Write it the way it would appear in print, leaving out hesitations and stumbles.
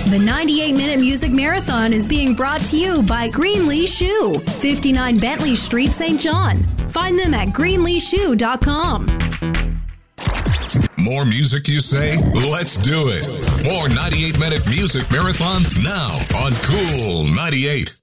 The 98-Minute Music Marathon is being brought to you by Greenlee Shoe, 59 Bentley Street, St. John. Find them at greenleeshoe.com. More music, you say? Let's do it. More 98-Minute Music Marathon now on Cool 98.